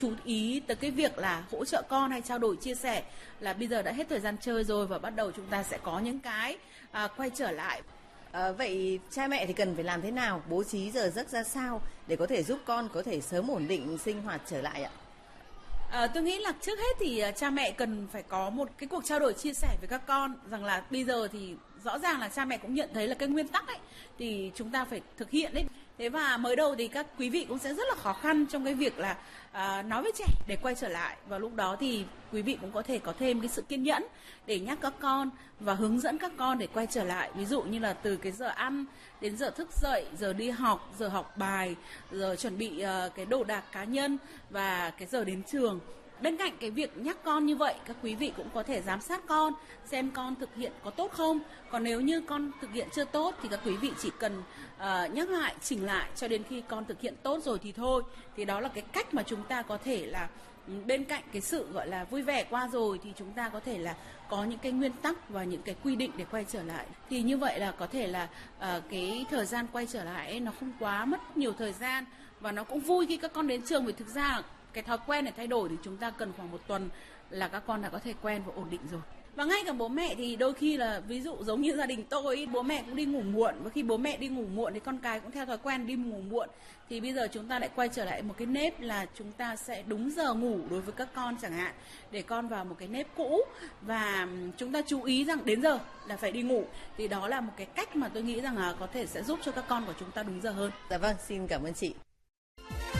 Chú ý tới cái việc là hỗ trợ con hay trao đổi chia sẻ là bây giờ đã hết thời gian chơi rồi và bắt đầu chúng ta sẽ có những cái quay trở lại. Vậy cha mẹ thì cần phải làm thế nào, bố trí giờ giấc ra sao để có thể giúp con có thể sớm ổn định sinh hoạt trở lại ạ? Tôi nghĩ là trước hết thì cha mẹ cần phải có một cái cuộc trao đổi chia sẻ với các con rằng là bây giờ thì rõ ràng là cha mẹ cũng nhận thấy là cái nguyên tắc ấy thì chúng ta phải thực hiện đấy. Thế và mới đầu thì các quý vị cũng sẽ rất là khó khăn trong cái việc là nói với trẻ để quay trở lại, và lúc đó thì quý vị cũng có thể có thêm cái sự kiên nhẫn để nhắc các con và hướng dẫn các con để quay trở lại, ví dụ như là từ cái giờ ăn đến giờ thức dậy, giờ đi học, giờ học bài, giờ chuẩn bị cái đồ đạc cá nhân và cái giờ đến trường. Bên cạnh cái việc nhắc con như vậy, các quý vị cũng có thể giám sát con xem con thực hiện có tốt không. Còn nếu như con thực hiện chưa tốt thì các quý vị chỉ cần nhắc lại, chỉnh lại cho đến khi con thực hiện tốt rồi thì thôi. Thì đó là cái cách mà chúng ta có thể là bên cạnh cái sự gọi là vui vẻ qua rồi thì chúng ta có thể là có những cái nguyên tắc và những cái quy định để quay trở lại. Thì như vậy là có thể là cái thời gian quay trở lại ấy, nó không quá mất nhiều thời gian và nó cũng vui khi các con đến trường, vì thực ra cái thói quen để thay đổi thì chúng ta cần khoảng 1 tuần là các con đã có thể quen và ổn định rồi. Và ngay cả bố mẹ thì đôi khi là ví dụ giống như gia đình tôi, bố mẹ cũng đi ngủ muộn, và khi bố mẹ đi ngủ muộn thì con cái cũng theo thói quen đi ngủ muộn. Thì bây giờ chúng ta lại quay trở lại một cái nếp là chúng ta sẽ đúng giờ ngủ đối với các con chẳng hạn, để con vào một cái nếp cũ và chúng ta chú ý rằng đến giờ là phải đi ngủ. Thì đó là một cái cách mà tôi nghĩ rằng là có thể sẽ giúp cho các con của chúng ta đúng giờ hơn. Dạ vâng, xin cảm ơn chị.